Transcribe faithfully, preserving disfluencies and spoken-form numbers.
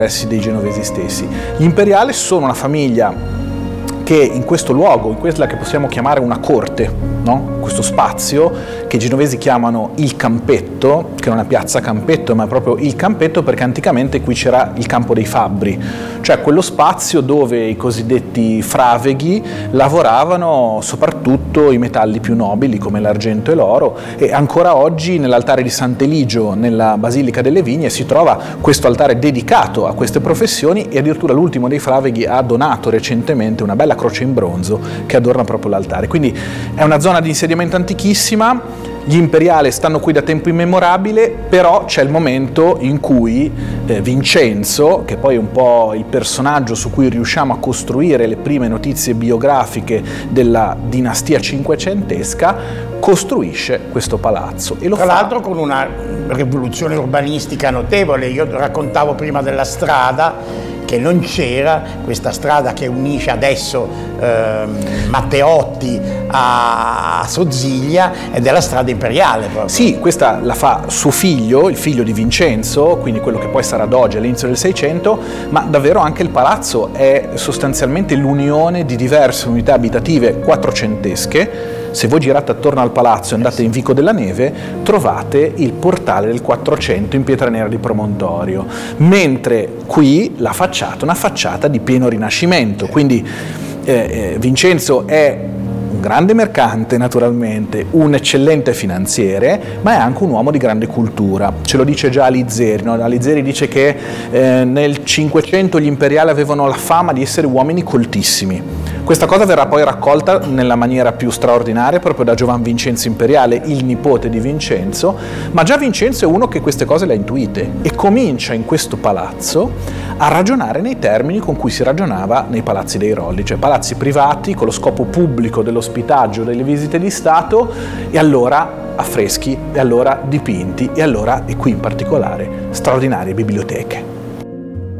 dei genovesi stessi. Gli Imperiale sono una famiglia che in questo luogo, in quella che possiamo chiamare una corte, no? Questo spazio che i genovesi chiamano il Campetto, che non è piazza Campetto ma è proprio il Campetto, perché anticamente qui c'era il campo dei fabbri, cioè quello spazio dove i cosiddetti fraveghi lavoravano soprattutto i metalli più nobili come l'argento e l'oro, e ancora oggi nell'altare di Sant'Eligio nella Basilica delle Vigne si trova questo altare dedicato a queste professioni, e addirittura l'ultimo dei fraveghi ha donato recentemente una bella croce in bronzo che adorna proprio l'altare. Quindi è una zona di insediamento antichissima. Gli Imperiale stanno qui da tempo immemorabile, però c'è il momento in cui eh, Vincenzo, che poi è un po' il personaggio su cui riusciamo a costruire le prime notizie biografiche della dinastia cinquecentesca, costruisce questo palazzo. E lo Tra fa... l'altro con una rivoluzione urbanistica notevole. Io raccontavo prima della strada che non c'era, questa strada che unisce adesso eh, Matteotti a Sozziglia, ed è la strada imperiale proprio. Sì, questa la fa suo figlio, il figlio di Vincenzo, quindi quello che poi sarà Doge all'inizio del Seicento, ma davvero anche il palazzo è sostanzialmente l'unione di diverse unità abitative quattrocentesche. Se voi girate attorno al palazzo e andate in Vico della Neve, trovate il portale del quattrocento in pietra nera di promontorio, mentre qui la facciata è una facciata di pieno rinascimento, quindi eh, eh, Vincenzo è un grande mercante naturalmente, un eccellente finanziere, ma è anche un uomo di grande cultura. Ce lo dice già Alizeri, no? Alizeri dice che eh, nel Cinquecento gli Imperiali avevano la fama di essere uomini coltissimi. Questa cosa verrà poi raccolta nella maniera più straordinaria proprio da Giovan Vincenzo Imperiale, il nipote di Vincenzo, ma già Vincenzo è uno che queste cose le ha intuite e comincia in questo palazzo a ragionare nei termini con cui si ragionava nei palazzi dei Rolli, cioè palazzi privati con lo scopo pubblico dell'ospitaggio, delle visite di Stato, e allora affreschi, e allora dipinti, e allora, e qui in particolare, straordinarie biblioteche.